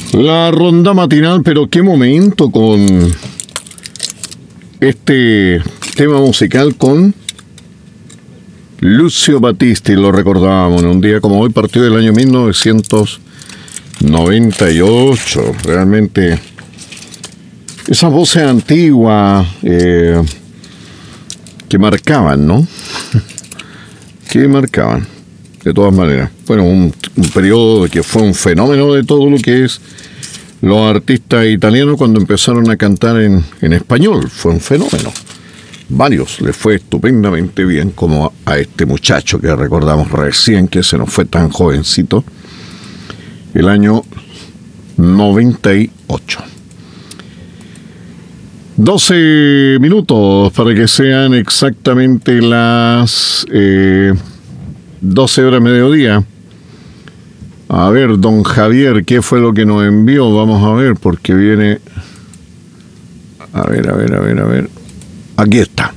La ronda matinal, pero qué momento con este tema musical con Lucio Battisti, lo recordábamos en un día como hoy, partió del año 1998. Realmente, esas voces antiguas que marcaban, ¿no? Que marcaban, de todas maneras. Bueno, un periodo que fue un fenómeno de todo lo que es los artistas italianos cuando empezaron a cantar en español. Fue un fenómeno. Varios les fue estupendamente bien, como a este muchacho que recordamos recién, que se nos fue tan jovencito, el año 98. 12 minutos para que sean exactamente las 12 horas mediodía. A ver, don Javier, ¿qué fue lo que nos envió? Vamos a ver, porque viene... A ver. Aquí está.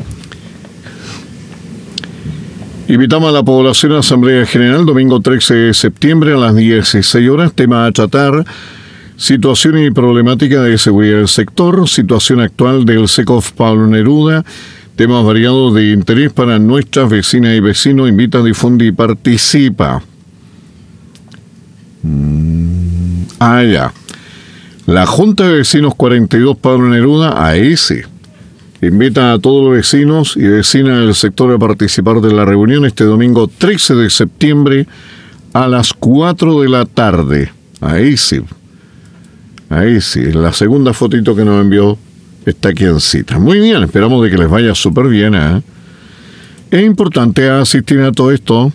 Invitamos a la población a Asamblea General, domingo 13 de septiembre a las 16 horas. Tema a tratar: situación y problemática de seguridad del sector, situación actual del SECOF Pablo Neruda, temas variados de interés para nuestras vecinas y vecinos. Invita, difunde y participa. Ya. La Junta de Vecinos 42 Pablo Neruda, a ese. Invita a todos los vecinos y vecinas del sector a participar de la reunión este domingo 13 de septiembre a las 4 de la tarde. Ahí sí. La segunda fotito que nos envió está aquí en cita. Muy bien, esperamos de que les vaya súper bien. Es importante asistir a todo esto.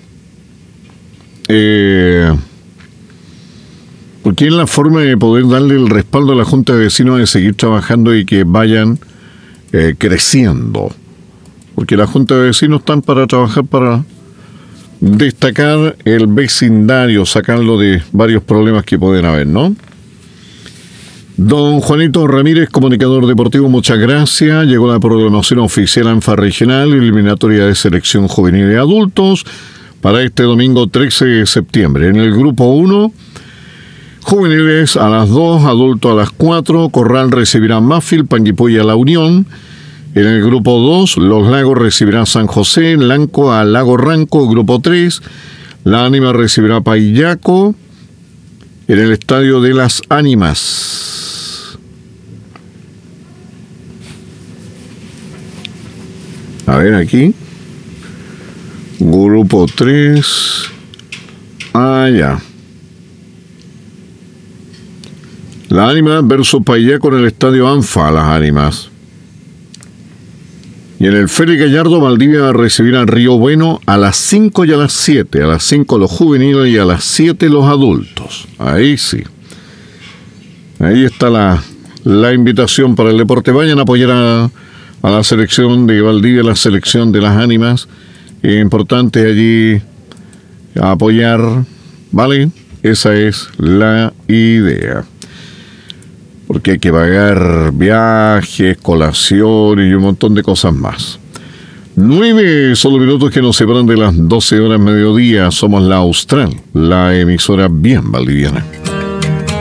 Porque es la forma de poder darle el respaldo a la Junta de Vecinos de seguir trabajando y que vayan creciendo. Porque la Junta de Vecinos están para trabajar, para destacar el vecindario, sacarlo de varios problemas que pueden haber, ¿no? Don Juanito Ramírez, comunicador deportivo, muchas gracias. Llegó la programación oficial ANFA Regional, eliminatoria de selección juvenil de adultos, para este domingo 13 de septiembre. En el grupo 1, juveniles a las 2, adultos a las 4, Corral recibirá Mafil, Panguipulli a La Unión. En el grupo 2, Los Lagos recibirá San José, Lanco a Lago Ranco. Grupo 3, La Ánima recibirá Payaco, en el Estadio de las Ánimas. A ver aquí. Grupo 3. Ya. La Ánima versus Payaco en el Estadio ANFA, Las Ánimas. Y en el Félix Gallardo, Valdivia recibirá Río Bueno a las 5 y a las 7. A las 5 los juveniles y a las 7 los adultos. Ahí sí. Ahí está la invitación para el deporte. Vayan a apoyar a la selección de Valdivia, la selección de Las Ánimas. Es importante allí apoyar, ¿vale? Esa es la idea. Porque hay que pagar viajes, colaciones y un montón de cosas más. 9 son los minutos que nos separan de las 12 horas mediodía. Somos la Austral, la emisora bien valdiviana.